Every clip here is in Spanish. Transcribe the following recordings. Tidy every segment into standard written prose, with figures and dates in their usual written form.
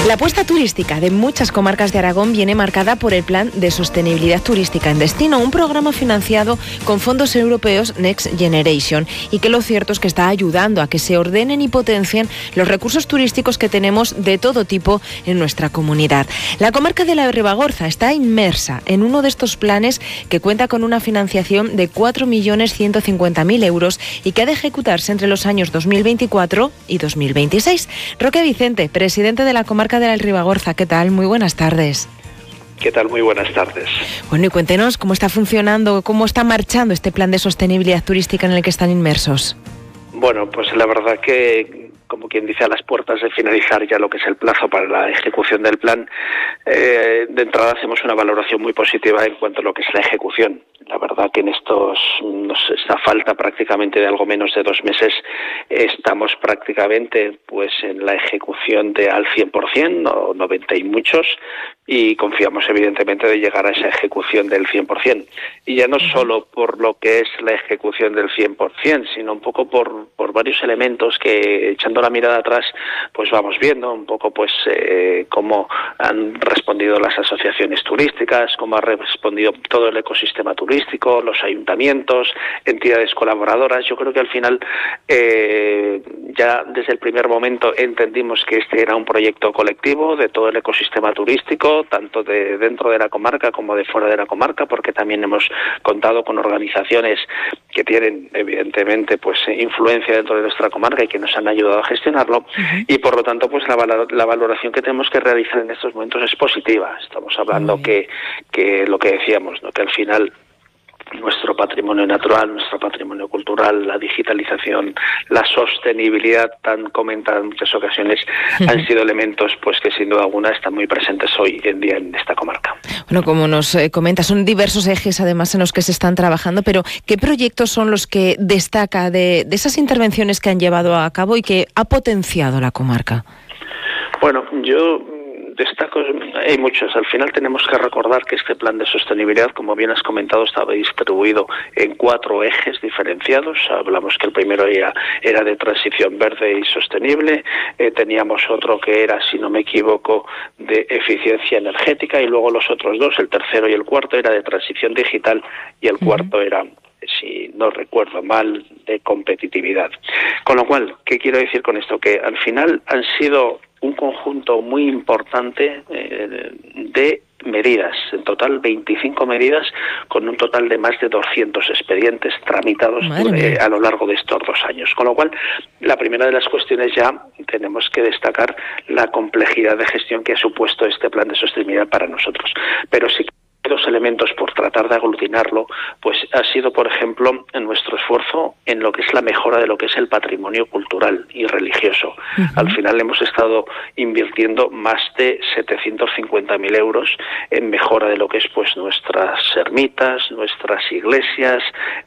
La apuesta turística de muchas comarcas de Aragón viene marcada por el Plan de Sostenibilidad Turística en Destino, un programa financiado con fondos europeos Next Generation, y que lo cierto es que está ayudando a que se ordenen y potencien los recursos turísticos que tenemos de todo tipo en nuestra comunidad. La comarca de la Ribagorza está inmersa en uno de estos planes que cuenta con una financiación de 4.150.000 euros y que ha de ejecutarse entre los años 2024 y 2026. Roque Vicente, presidente de la comarca de la Ribagorza, ¿qué tal? Muy buenas tardes. ¿Qué tal? Muy buenas tardes. Bueno, y cuéntenos cómo está funcionando, cómo está marchando este plan de sostenibilidad turística en el que están inmersos. Bueno, pues la verdad que, como quien dice, a las puertas de finalizar ya lo que es el plazo para la ejecución del plan, de entrada hacemos una valoración muy positiva en cuanto a lo que es la ejecución. La verdad que en esta falta prácticamente de algo menos de 2 meses estamos prácticamente pues en la ejecución de al 100% o 90 y muchos, y confiamos evidentemente de llegar a esa ejecución del 100%. Y ya no solo por lo que es la ejecución del 100%, sino un poco por varios elementos que, echando la mirada atrás, pues vamos viendo un poco pues cómo han respondido las asociaciones turísticas, cómo ha respondido todo el ecosistema turístico, los ayuntamientos, entidades colaboradoras. Yo creo que al final ya desde el primer momento entendimos que este era un proyecto colectivo de todo el ecosistema turístico, tanto de dentro de la comarca como de fuera de la comarca, porque también hemos contado con organizaciones que tienen evidentemente pues influencia dentro de nuestra comarca y que nos han ayudado a gestionarlo. Y por lo tanto pues la valoración que tenemos que realizar en estos momentos es positiva. Estamos hablando que lo que decíamos, ¿no?, que al final nuestro patrimonio natural, nuestro patrimonio cultural, la digitalización, la sostenibilidad tan comentada en muchas ocasiones, han sido elementos pues que sin duda alguna están muy presentes hoy en día en esta comarca. Bueno, como nos comenta, son diversos ejes además en los que se están trabajando, pero ¿qué proyectos son los que destaca de esas intervenciones que han llevado a cabo y que ha potenciado la comarca? Bueno, yo destaco, hay muchos. Al final tenemos que recordar que este plan de sostenibilidad, como bien has comentado, estaba distribuido en 4 ejes diferenciados. Hablamos que el primero era de transición verde y sostenible, teníamos otro que era, si no me equivoco, de eficiencia energética, y luego los otros 2, el tercero y el cuarto, era de transición digital, y el cuarto era, si no recuerdo mal, de competitividad. Con lo cual, ¿qué quiero decir con esto? Que al final han sido un conjunto muy importante de medidas, en total 25 medidas, con un total de más de 200 expedientes tramitados a lo largo de estos 2 años. Con lo cual, la primera de las cuestiones, ya tenemos que destacar la complejidad de gestión que ha supuesto este plan de sostenibilidad para nosotros. Pero sí que 2 elementos por tratar de aglutinarlo, pues ha sido, por ejemplo, en nuestro esfuerzo en lo que es la mejora de lo que es el patrimonio cultural y religioso. Al final hemos estado invirtiendo más de 750.000 euros en mejora de lo que es pues nuestras ermitas, nuestras iglesias,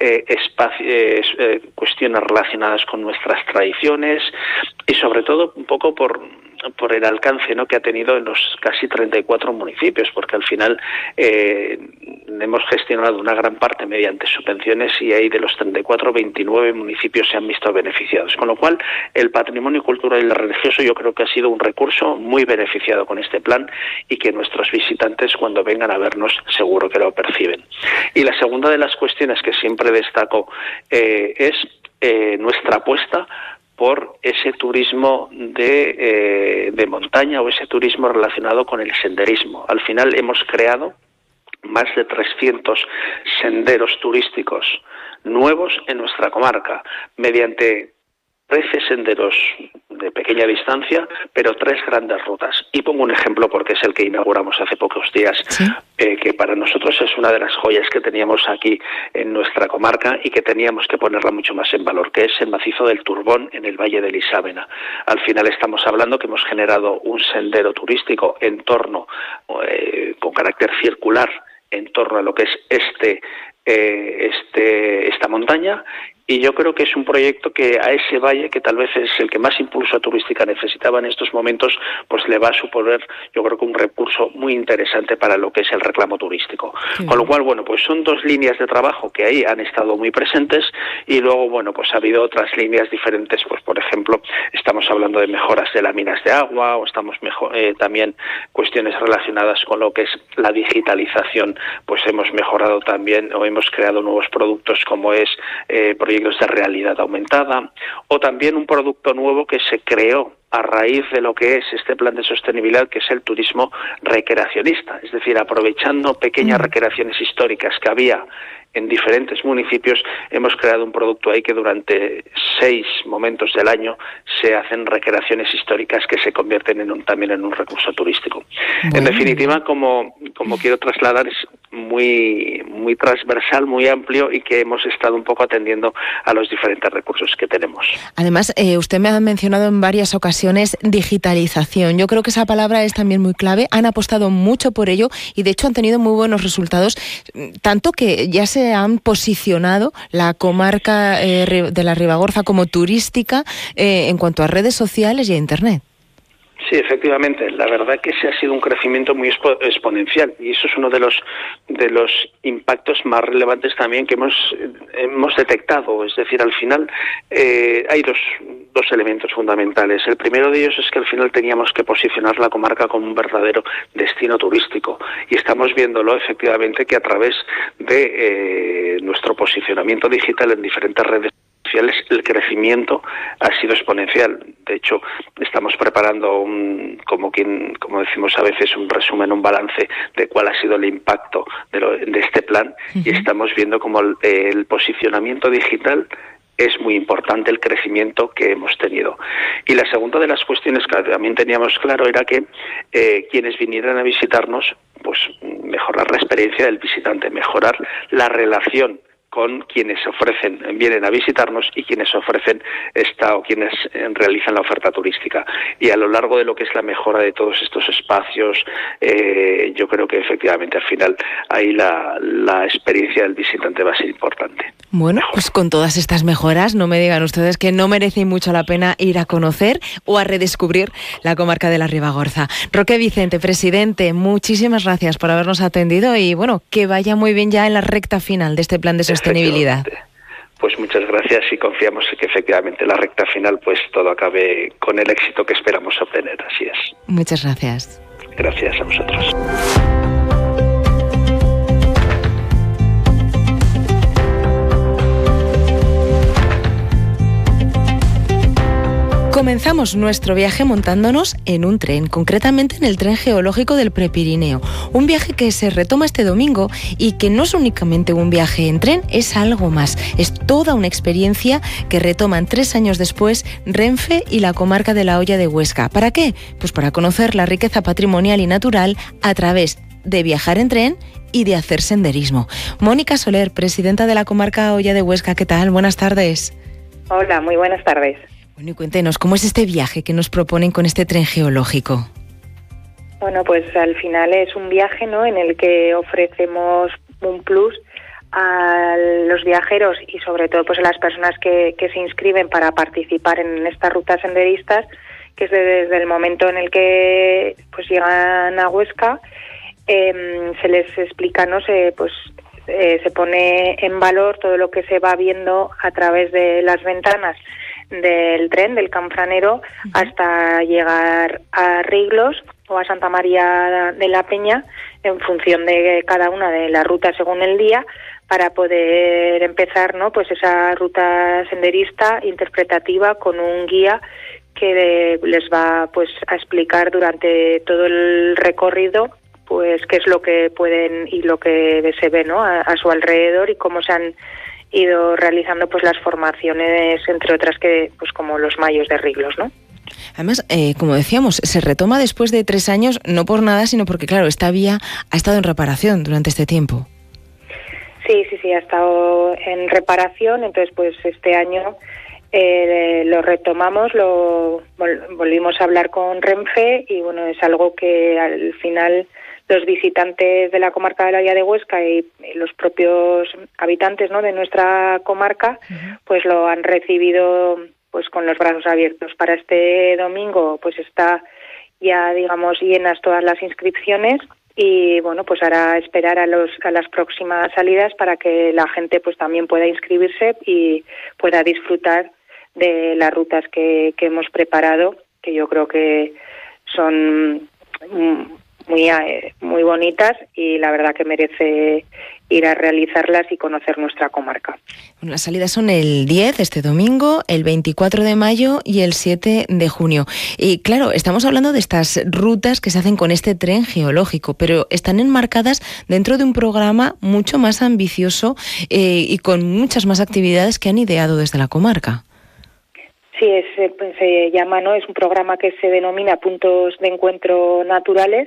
cuestiones relacionadas con nuestras tradiciones, y sobre todo un poco por el alcance, ¿no?, que ha tenido en los casi 34 municipios, porque al final hemos gestionado una gran parte mediante subvenciones, y ahí de los 34, 29 municipios se han visto beneficiados. Con lo cual, el patrimonio cultural y el religioso yo creo que ha sido un recurso muy beneficiado con este plan, y que nuestros visitantes, cuando vengan a vernos, seguro que lo perciben. Y la segunda de las cuestiones que siempre destaco es nuestra apuesta por ese turismo de montaña, o ese turismo relacionado con el senderismo. Al final hemos creado más de 300 senderos turísticos nuevos en nuestra comarca, mediante 13 senderos de pequeña distancia, pero 3 grandes rutas. Y pongo un ejemplo porque es el que inauguramos hace pocos días, ¿sí?, que para nosotros es una de las joyas que teníamos aquí en nuestra comarca y que teníamos que ponerla mucho más en valor, que es el macizo del Turbón en el Valle de Lisábena. Al final estamos hablando que hemos generado un sendero turístico en torno, con carácter circular, en torno a lo que es esta montaña, y yo creo que es un proyecto que a ese valle, que tal vez es el que más impulso turística necesitaba en estos momentos, pues le va a suponer, yo creo que un recurso muy interesante para lo que es el reclamo turístico. Sí. Con lo cual, bueno, pues son dos líneas de trabajo que ahí han estado muy presentes, y luego, bueno, pues ha habido otras líneas diferentes, pues por ejemplo, estamos hablando de mejoras de láminas de agua, o estamos también cuestiones relacionadas con lo que es la digitalización, pues hemos mejorado también o hemos creado nuevos productos como es proyectos de realidad aumentada, o también un producto nuevo que se creó a raíz de lo que es este plan de sostenibilidad, que es el turismo recreacionista, es decir, aprovechando pequeñas recreaciones históricas que había en diferentes municipios, hemos creado un producto ahí que durante 6 momentos del año se hacen recreaciones históricas que se convierten también en un recurso turístico. Bueno. En definitiva, como quiero trasladar, es muy transversal, muy amplio, y que hemos estado un poco atendiendo a los diferentes recursos que tenemos. Además, usted me ha mencionado en varias ocasiones digitalización. Yo creo que esa palabra es también muy clave. Han apostado mucho por ello y de hecho han tenido muy buenos resultados, tanto que ya se han posicionado la comarca de la Ribagorza como turística en cuanto a redes sociales y a Internet. Sí, efectivamente. La verdad que ese ha sido un crecimiento muy exponencial, y eso es uno de los impactos más relevantes también que hemos detectado. Es decir, al final hay dos elementos fundamentales. El primero de ellos es que al final teníamos que posicionar la comarca como un verdadero destino turístico, y estamos viéndolo efectivamente que a través de nuestro posicionamiento digital en diferentes redes sociales, el crecimiento ha sido exponencial. De hecho, estamos preparando como decimos a veces, un resumen, un balance de cuál ha sido el impacto de este plan, y estamos viendo como el posicionamiento digital es muy importante, el crecimiento que hemos tenido. Y la segunda de las cuestiones que también teníamos claro era que quienes vinieran a visitarnos, pues mejorar la experiencia del visitante, mejorar la relación con quienes vienen a visitarnos y quienes ofrecen o quienes realizan la oferta turística. Y a lo largo de lo que es la mejora de todos estos espacios, yo creo que efectivamente al final ahí la experiencia del visitante va a ser importante. Bueno, pues con todas estas mejoras, no me digan ustedes que no merece mucho la pena ir a conocer o a redescubrir la comarca de la Ribagorza. Roque Vicente, presidente, muchísimas gracias por habernos atendido, y bueno, que vaya muy bien ya en la recta final de este plan de sostenibilidad. Pues muchas gracias, y confiamos en que efectivamente la recta final pues todo acabe con el éxito que esperamos obtener. Así es. Muchas gracias. Gracias a vosotros. Comenzamos nuestro viaje montándonos en un tren, concretamente en el tren geológico del Prepirineo. Un viaje que se retoma este domingo y que no es únicamente un viaje en tren, es algo más. Es toda una experiencia que retoman 3 años después Renfe y la comarca de la Hoya de Huesca. ¿Para qué? Pues para conocer la riqueza patrimonial y natural a través de viajar en tren y de hacer senderismo. Mónica Soler, presidenta de la comarca Hoya de Huesca, ¿qué tal? Buenas tardes. Hola, muy buenas tardes. Bueno, y cuéntenos, ¿cómo es este viaje que nos proponen con este tren geológico? Bueno, pues al final es un viaje, ¿no?, en el que ofrecemos un plus a los viajeros y sobre todo pues a las personas que se inscriben para participar en estas rutas senderistas, que es desde el momento en el que pues llegan a Huesca, se les explica, ¿no?, se pone en valor todo lo que se va viendo a través de las ventanas del tren, del Canfranero, hasta llegar a Riglos o a Santa María de la Peña, en función de cada una de las rutas según el día, para poder empezar, ¿no?, pues esa ruta senderista interpretativa con un guía que les va pues a explicar durante todo el recorrido pues qué es lo que pueden y lo que se ve, ¿no?, a su alrededor, y cómo se han ido realizando pues las formaciones, entre otras, que pues como los mayos de Riglos, ¿no? Además, como decíamos, se retoma después de 3 años, no por nada, sino porque, claro, esta vía ha estado en reparación durante este tiempo. Sí, ha estado en reparación, entonces pues este año lo retomamos, volvimos a hablar con Renfe, y bueno, es algo que al final los visitantes de la comarca de la Hoya de Huesca y los propios habitantes, ¿no?, de nuestra comarca, pues lo han recibido pues con los brazos abiertos. Para este domingo pues está ya, digamos, llenas todas las inscripciones y bueno, pues ahora esperar a las próximas salidas para que la gente pues también pueda inscribirse y pueda disfrutar de las rutas que hemos preparado, que yo creo que son muy bonitas y la verdad que merece ir a realizarlas y conocer nuestra comarca. Las salidas son el 10, este domingo, el 24 de mayo y el 7 de junio. Y claro, estamos hablando de estas rutas que se hacen con este tren geológico, pero están enmarcadas dentro de un programa mucho más ambicioso y con muchas más actividades que han ideado desde la comarca. Sí, se llama, ¿no?, es un programa que se denomina Puntos de Encuentro Naturales.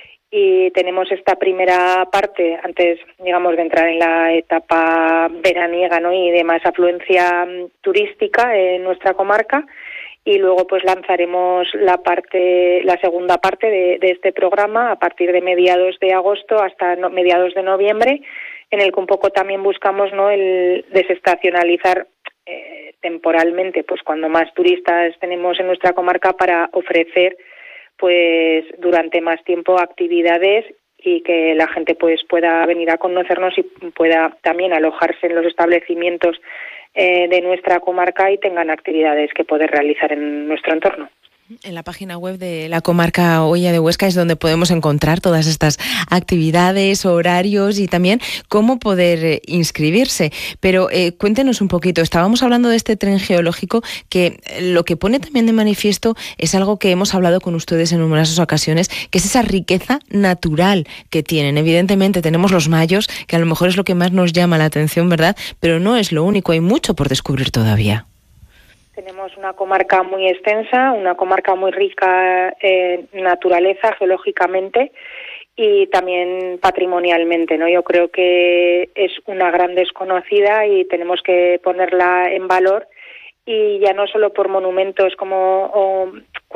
Y tenemos esta primera parte, antes, digamos, de entrar en la etapa veraniega, ¿no?, y de más afluencia turística en nuestra comarca, y luego pues lanzaremos la segunda parte de este programa a partir de mediados de agosto hasta mediados de noviembre, en el que un poco también buscamos, ¿no?, el desestacionalizar temporalmente, pues cuando más turistas tenemos en nuestra comarca, para ofrecer pues durante más tiempo actividades y que la gente pues pueda venir a conocernos y pueda también alojarse en los establecimientos de nuestra comarca y tengan actividades que poder realizar en nuestro entorno. En la página web de la comarca Hoya de Huesca es donde podemos encontrar todas estas actividades, horarios y también cómo poder inscribirse. Pero cuéntenos un poquito, estábamos hablando de este tren geológico que lo que pone también de manifiesto es algo que hemos hablado con ustedes en numerosas ocasiones, que es esa riqueza natural que tienen. Evidentemente tenemos los mayos, que a lo mejor es lo que más nos llama la atención, ¿verdad? Pero no es lo único, hay mucho por descubrir todavía. Tenemos una comarca muy extensa, una comarca muy rica en naturaleza, geológicamente y también patrimonialmente, ¿no? Yo creo que es una gran desconocida y tenemos que ponerla en valor, y ya no solo por monumentos o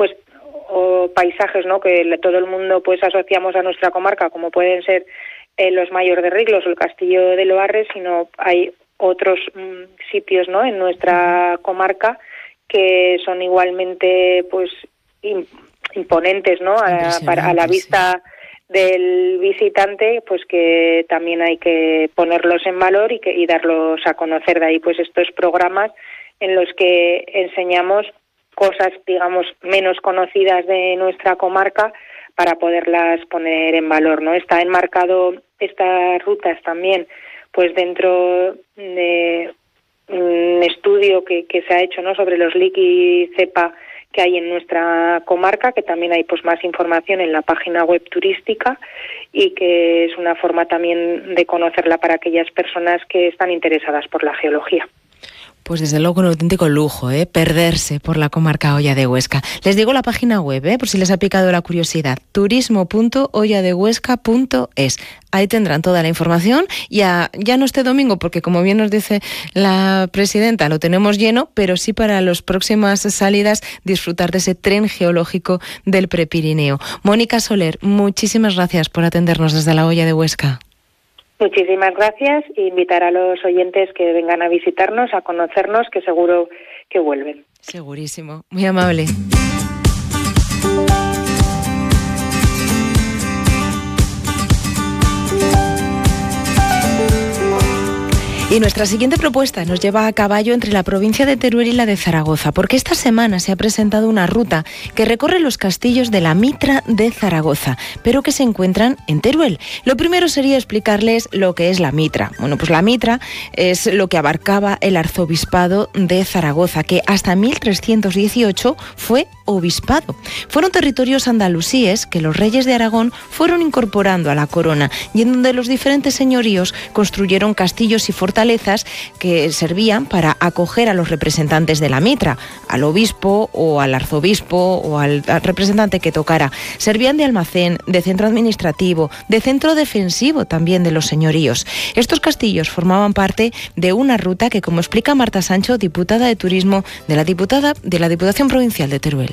paisajes, ¿no?, que todo el mundo pues asociamos a nuestra comarca, como pueden ser los Mayos de Riglos o el Castillo de Loarre, sino hay otros sitios, ¿no?, en nuestra comarca que son igualmente pues imponentes, ¿no?, a la vista del visitante, pues que también hay que ponerlos en valor y darlos a conocer. De ahí pues estos programas en los que enseñamos cosas, digamos, menos conocidas de nuestra comarca para poderlas poner en valor, ¿no? Está enmarcado estas rutas también pues dentro de un estudio que se ha hecho, ¿no?, sobre los LIC y cepa que hay en nuestra comarca, que también hay pues más información en la página web turística y que es una forma también de conocerla para aquellas personas que están interesadas por la geología. Pues desde luego un auténtico lujo, perderse por la comarca Hoya de Huesca. Les digo la página web, por si les ha picado la curiosidad, turismo.hoyadehuesca.es. Ahí tendrán toda la información, ya no este domingo, porque como bien nos dice la presidenta, lo tenemos lleno, pero sí para las próximas salidas disfrutar de ese tren geológico del Prepirineo. Mónica Soler, muchísimas gracias por atendernos desde la Hoya de Huesca. Muchísimas gracias e invitar a los oyentes que vengan a visitarnos, a conocernos, que seguro que vuelven. Segurísimo. Muy amable. Y nuestra siguiente propuesta nos lleva a caballo entre la provincia de Teruel y la de Zaragoza, porque esta semana se ha presentado una ruta que recorre los castillos de la Mitra de Zaragoza, pero que se encuentran en Teruel. Lo primero sería explicarles lo que es la Mitra. Bueno, pues la Mitra es lo que abarcaba el arzobispado de Zaragoza, que hasta 1318 fue obispado. Fueron territorios andalusíes que los reyes de Aragón fueron incorporando a la corona y en donde los diferentes señoríos construyeron castillos y fortalezas que servían para acoger a los representantes de la Mitra, al obispo o al arzobispo o al representante que tocara. Servían de almacén, de centro administrativo, de centro defensivo también de los señoríos. Estos castillos formaban parte de una ruta que, como explica Marta Sancho, diputada de Turismo de la Diputación Provincial de Teruel.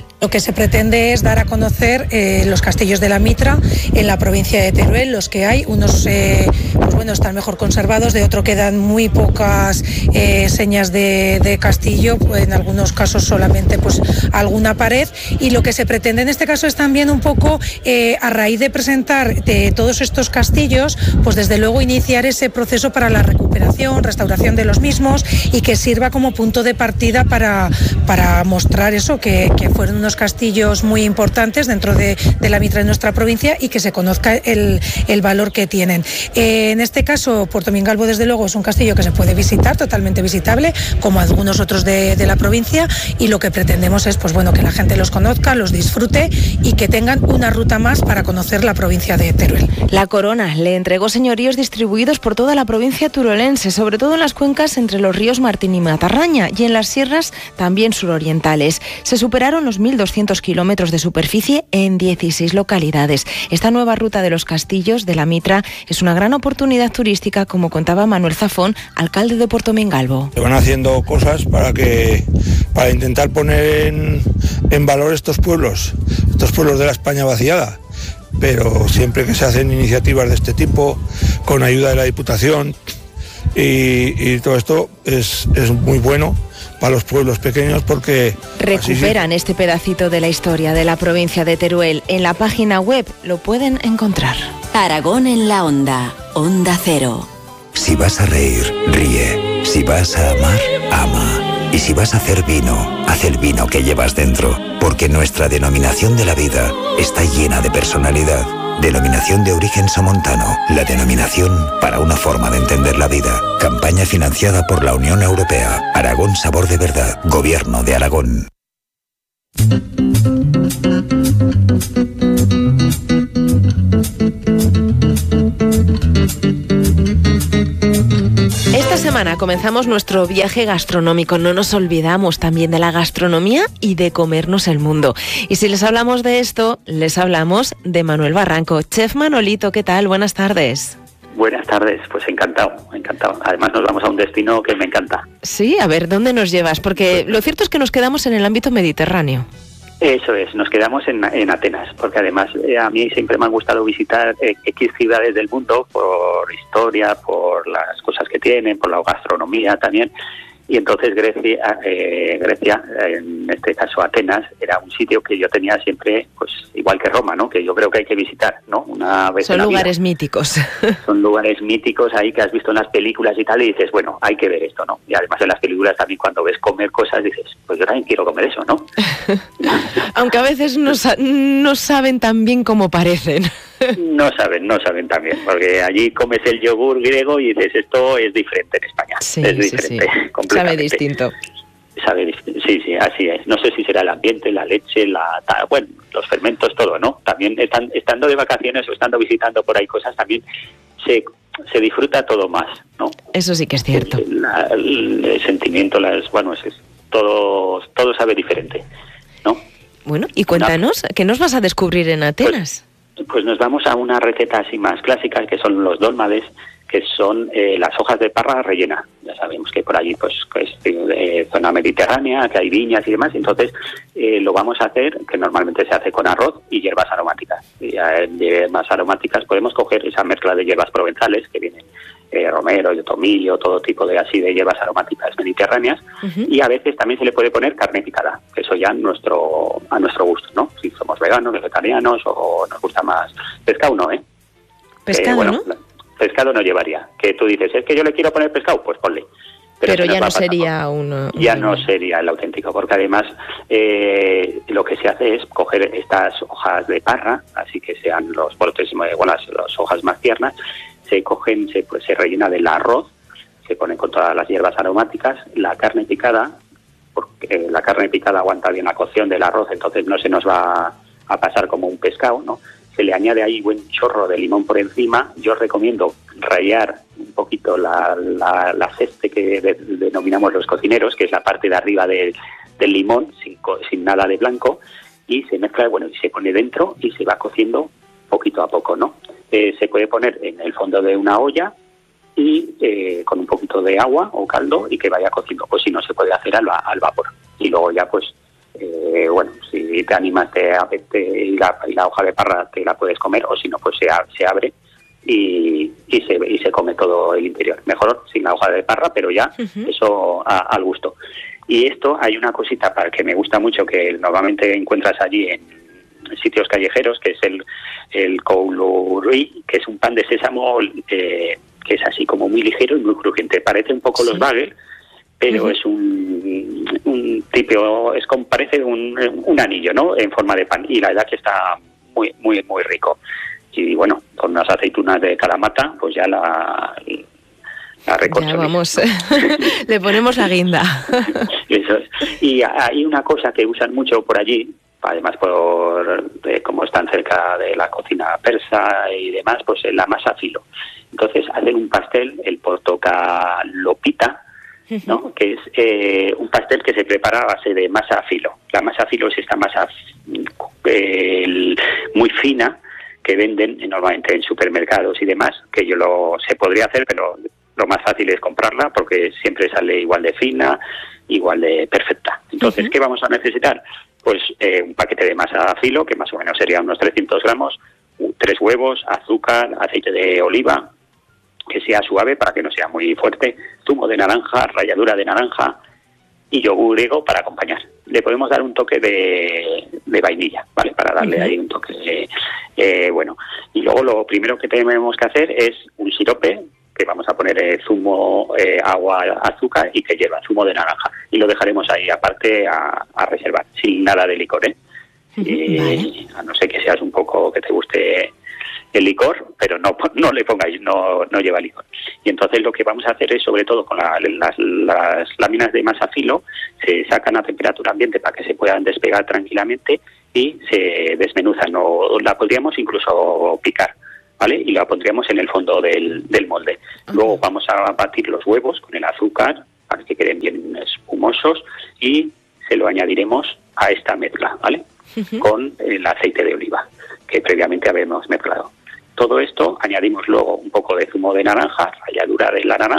Lo que se pretende es dar a conocer los castillos de la Mitra en la provincia de Teruel, los que hay, unos están mejor conservados, de otro quedan muy pocas señas de castillo, pues en algunos casos solamente pues alguna pared, y lo que se pretende en este caso es también un poco a raíz de presentar todos estos castillos, pues desde luego iniciar ese proceso para la recuperación, restauración de los mismos, y que sirva como punto de partida para mostrar eso, que fueron unos castillos muy importantes dentro de la Mitra de nuestra provincia y que se conozca el valor que tienen. En este caso, Puerto Mingalvo, desde luego, es un castillo que se puede visitar, totalmente visitable, como algunos otros de la provincia, y lo que pretendemos es que la gente los conozca, los disfrute y que tengan una ruta más para conocer la provincia de Teruel. La corona le entregó señoríos distribuidos por toda la provincia turolense, sobre todo en las cuencas entre los ríos Martín y Matarraña, y en las sierras también surorientales. Se superaron los 1.200 kilómetros de superficie en 16 localidades. Esta nueva ruta de los castillos de la Mitra es una gran oportunidad turística, como contaba Manuel Zafón, alcalde de Puerto Mingalvo. Se van haciendo cosas para intentar poner en valor estos pueblos de la España vaciada, pero siempre que se hacen iniciativas de este tipo, con ayuda de la Diputación, y todo esto es muy bueno para los pueblos pequeños, porque recuperan este pedacito de la historia de la provincia de Teruel. En la página web lo pueden encontrar. Aragón en la Onda, Onda Cero. Si vas a reír, ríe. Si vas a amar, ama. Y si vas a hacer vino, haz el vino que llevas dentro, porque nuestra denominación de la vida está llena de personalidad. Denominación de origen somontano, la denominación para una forma de entender la vida. Campaña financiada por la Unión Europea. Aragón Sabor de Verdad, Gobierno de Aragón. Esta semana comenzamos nuestro viaje gastronómico. No nos olvidamos también de la gastronomía y de comernos el mundo. Y si les hablamos de esto, les hablamos de Manuel Barranco. Chef Manolito, ¿qué tal? Buenas tardes. Buenas tardes, pues encantado. Además nos vamos a un destino que me encanta. Sí, a ver, ¿dónde nos llevas? Porque lo cierto es que nos quedamos en el ámbito mediterráneo. Eso es, nos quedamos en Atenas, porque además a mí siempre me ha gustado visitar X ciudades del mundo por historia, por las cosas que tienen, por la gastronomía también. Y entonces Grecia, en este caso Atenas, era un sitio que yo tenía siempre, pues igual que Roma, ¿no? Que yo creo que hay que visitar, ¿no? Una vez Son lugares míticos. Son lugares míticos ahí que has visto en las películas y tal, y dices, bueno, hay que ver esto, ¿no? Y además en las películas también cuando ves comer cosas dices, pues yo también quiero comer eso, ¿no? Aunque a veces no saben tan bien como parecen. No saben también, porque allí comes el yogur griego y dices, esto es diferente en España. Sí, es diferente, sí. completamente. Sabe distinto. Sí, así es. No sé si será el ambiente, la leche, los fermentos, todo, ¿no? También estando de vacaciones o estando visitando por ahí cosas, también se disfruta todo más, ¿no? Eso sí que es cierto. El sentimiento, todo sabe diferente, ¿no? Bueno, y cuéntanos, ¿qué nos vas a descubrir en Atenas? Pues nos vamos a una receta así más clásica, que son los dólmades, que son las hojas de parra rellena. Ya sabemos que por allí pues es zona mediterránea, que hay viñas y demás, entonces lo vamos a hacer, que normalmente se hace con arroz y hierbas aromáticas. Y en hierbas aromáticas podemos coger esa mezcla de hierbas provenzales, que vienen romero, tomillo, todo tipo de hierbas aromáticas mediterráneas, y a veces también se le puede poner carne picada, que eso ya a nuestro gusto, ¿no? Si somos veganos, vegetarianos o nos gusta más pescado, ¿no? Pescado, ¿no? Pescado no llevaría. Que tú dices, es que yo le quiero poner pescado, pues ponle. Pero ya no sería no sería el auténtico, porque además lo que se hace es coger estas hojas de parra, así que sean los brotes, las hojas más tiernas, se rellena del arroz, se ponen con todas las hierbas aromáticas, la carne picada, porque la carne picada aguanta bien la cocción del arroz, entonces no se nos va a pasar como un pescado, ¿no? Se le añade ahí buen chorro de limón por encima. Yo recomiendo rallar un poquito la ceste que denominamos los cocineros, que es la parte de arriba del limón, sin nada de blanco, y se mezcla, y se pone dentro y se va cociendo poquito a poco, ¿no? Se puede poner en el fondo de una olla y con un poquito de agua o caldo y que vaya cociendo, pues si no se puede hacer al vapor. Y luego ya pues bueno, si te animas y la hoja de parra te la puedes comer, o si no, pues se abre y se come todo el interior. Mejor sin la hoja de parra, pero ya eso al gusto. Y esto, hay una cosita para que me gusta mucho, que normalmente encuentras allí en sitios callejeros, que es el koulurui, que es un pan de sésamo que es así como muy ligero y muy crujiente. Parece un poco los bagels, pero es un tipo, parece un anillo, ¿no?, en forma de pan, y la verdad que está muy muy muy rico. Y bueno, con unas aceitunas de Kalamata, pues ya la recorcho. Ya vamos, le ponemos la guinda. Eso es. Y hay una cosa que usan mucho por allí, además como están cerca de la cocina persa y demás, pues la masa filo. Entonces hacen un pastel, el portocalopita, ¿no?, que es un pastel que se prepara a base de masa filo. La masa filo es esta masa muy fina que venden normalmente en supermercados y demás, que se podría hacer, pero lo más fácil es comprarla porque siempre sale igual de fina, igual de perfecta. Entonces, ¿qué vamos a necesitar? Pues un paquete de masa filo, que más o menos sería unos 300 gramos, 3 huevos, azúcar, aceite de oliva, que sea suave para que no sea muy fuerte, zumo de naranja, ralladura de naranja y yogur griego para acompañar. Le podemos dar un toque de vainilla, ¿vale?, para darle ahí un toque bueno. Y luego lo primero que tenemos que hacer es un sirope, que vamos a poner zumo, agua, azúcar, y que lleva zumo de naranja. Y lo dejaremos ahí aparte a reservar, sin nada de licor, ¿eh? Vale. A no ser que seas un poco que te guste el licor, pero no le pongáis, no lleva licor. Y entonces lo que vamos a hacer es, sobre todo con las láminas de masa filo, se sacan a temperatura ambiente para que se puedan despegar tranquilamente y se desmenuzan, o la podríamos incluso picar, ¿vale? Y la pondríamos en el fondo del molde. Luego vamos a batir los huevos con el azúcar para que queden bien espumosos y se lo añadiremos a esta mezcla, ¿vale? Con el aceite de oliva que previamente habíamos mezclado. Todo esto añadimos luego un poco de zumo de naranja, ralladura de la naranja,